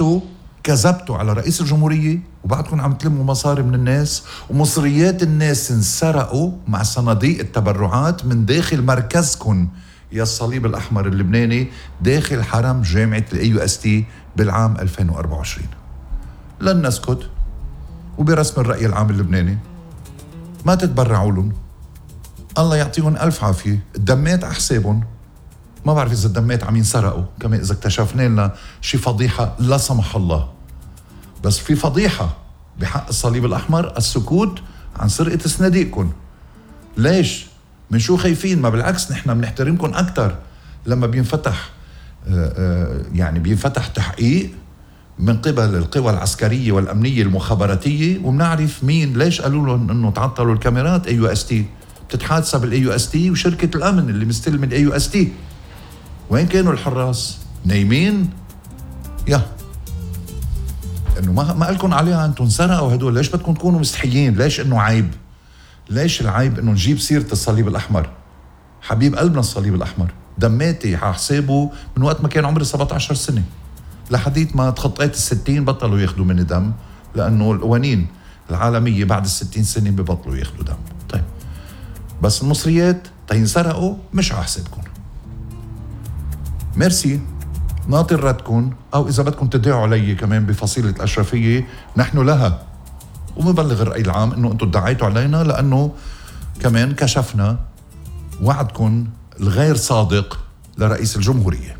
انتو كذبتوا على رئيس الجمهورية وبعدكم عم تلموا مصاري من الناس، ومصريات الناس انسرقوا مع صناديق التبرعات من داخل مركزكم يا الصليب الأحمر اللبناني داخل حرم جامعة AUST بالعام 2024. لن نسكت، وبرسم الرأي العام اللبناني ما تتبرعوا لهم، الله يعطيهم ألف عافية. الدمات على حسابهم، ما بعرف إذا الدمات عم ينسرقوا كمان، إذا اكتشفنا لنا شي فضيحة لا سمح الله. بس في فضيحة بحق الصليب الأحمر، السكوت عن سرقة صناديقكم. ليش؟ من شو خايفين؟ ما بالعكس نحن بنحترمكم أكتر لما بينفتح يعني بينفتح تحقيق من قبل القوى العسكرية والأمنية المخابراتية، وبنعرف مين. ليش قالوا لهم إنه تعطلوا الكاميرات AUST؟ بتتحادث بالAUST وشركة الأمن اللي مستلم AUST. وين كانوا الحراس؟ نايمين؟ انه ما قالكم عليها انتم انسرقوا هدول. ليش بدكم تكونوا مستحيين؟ ليش انه عيب؟ ليش العيب انه نجيب سيرة الصليب الأحمر؟ حبيب قلبنا الصليب الأحمر، دماتي على حسابه من وقت ما كان عمري 17 سنة لحديت ما تخطيت 60 بطلوا ياخدوا مني دم، لأنه القوانين العالمية بعد 60 سنة ببطلوا ياخدوا دم. طيب بس المصريات تينسرقوا مش على حسابكم. ميرسي، ناطر ردكم، أو إذا بدكم تدعوا علي كمان بفصيلة الأشرفية نحن لها، ومبلغ الرأي العام إنه أنتم ادعيتوا علينا لأنه كمان كشفنا وعدكم الغير صادق لرئيس الجمهورية.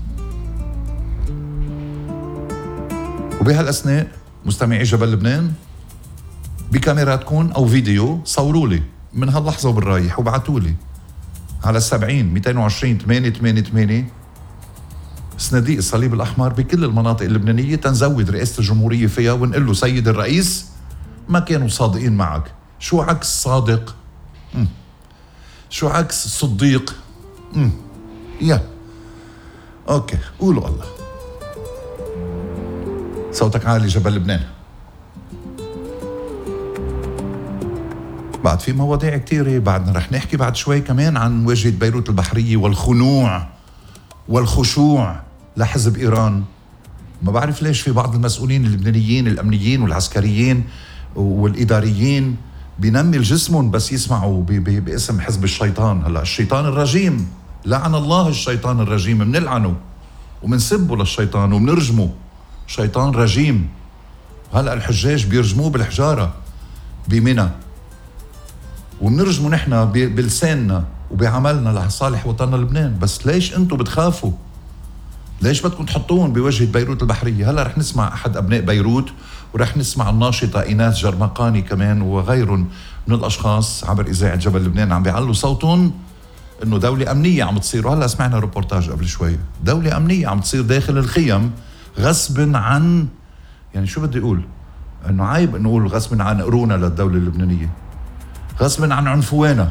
وبهالأثناء مستمعي جبل لبنان بكاميراتكم أو فيديو صوروا لي من هاللحظة وبالرايح وبعتوا لي على 70-220-888 صناديق الصليب الأحمر بكل المناطق اللبنانية تنزود رئاسة الجمهورية فيها، ونقول له سيد الرئيس ما كانوا صادقين معك. شو عكس صادق؟ شو عكس صديق؟ اوكي، قولوا الله. صوتك عالي جبل لبنان. بعد في مواضيع كتيرة، بعدنا رح نحكي بعد شوي كمان عن واجهة بيروت البحرية والخنوع والخشوع لحزب إيران. ما بعرف ليش في بعض المسؤولين اللبنانيين الأمنيين والعسكريين والإداريين بينمي الجسمهم بس يسمعوا باسم حزب الشيطان. هلا الشيطان الرجيم، لعن الله الشيطان الرجيم، منلعنه ومنسبه للشيطان ومنرجمه، شيطان رجيم. هلا الحجاج بيرجموه بالحجارة بمنى، ومنرجمه نحن بلساننا وبعملنا لصالح وطننا لبنان. بس ليش انتم بتخافوا؟ ليش بدكم تحطوهم بوجهة بيروت البحرية؟ هلا رح نسمع أحد أبناء بيروت، ورح نسمع الناشطة إيناس جرمقاني كمان وغيرهم من الأشخاص عبر إذاعة جبل لبنان عم بيعلوا صوتهم إنه دولة أمنية عم تصير. وهلا سمعنا روبورتاج قبل شوي، دولة أمنية عم تصير داخل الخيم غصب عن، يعني شو بدي أقول؟ إنه عيب نقول غصب عن قرونا للدولة اللبنانية، غصب عن عنفوانا،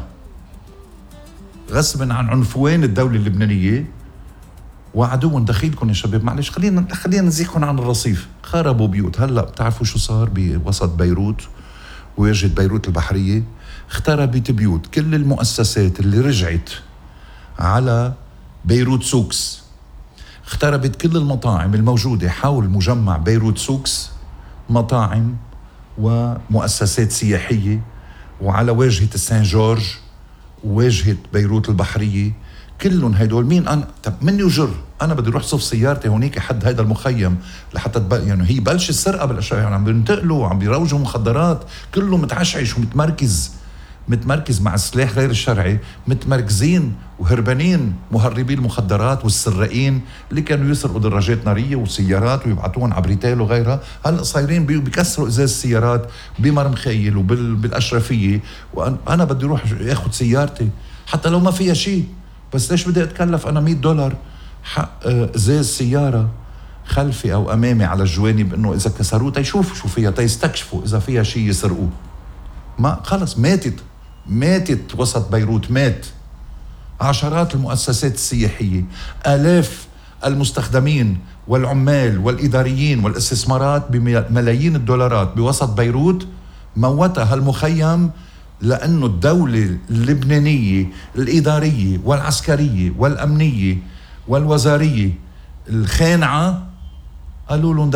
غصب عن عنفوان الدولة اللبنانية وعدو دخيلكم يا شباب. معلش خلينا نزيحكم عن الرصيف. خربوا بيوت. هلا بتعرفوا شو صار بوسط بيروت وواجهة بيروت البحرية؟ اختربت بيوت كل المؤسسات اللي رجعت على بيروت سوكس، اختربت كل المطاعم الموجودة حول مجمع بيروت سوكس، مطاعم ومؤسسات سياحية، وعلى واجهة السان جورج وواجهة بيروت البحرية. كلهم هيدول مين؟ أنا طب مني وجر، أنا بدي أروح صف سيارتي هونيك حد هيدا المخيم لحتى يعني هي بلش السرقة بالأشياء، يعني عم بينتقلوا وعم بيروجوا مخدرات، كله متعشعش ومتمركز مع السلاح غير الشرعي، متمركزين وهربانين مهربي المخدرات والسراقين اللي كانوا يسرقوا دراجات نارية وسيارات ويبعتوهم على بريتيل وغيرها. هلا صايرين بيكسروا ازاز السيارات بمرمخيل وبالأشرفية. وأنا بدي أروح أخذ سيارتي حتى لو ما فيها شيء، بس ليش بدي أتكلف أنا $100 حق ازاز سيارة خلفي أو أمامي على الجوانب، إنه إذا كسروه تيشوفوا شو فيها، تيستكشفوا إذا فيها شيء يسرقوه. ما خلص ماتت وسط بيروت، مات عشرات المؤسسات السياحية، آلاف المستخدمين والعمال والإداريين والاستثمارات بملايين الدولارات بوسط بيروت موتها هالمخيم، لأنه الدولة اللبنانية الإدارية والعسكرية والأمنية والوزارية الخانعة قالوا لهم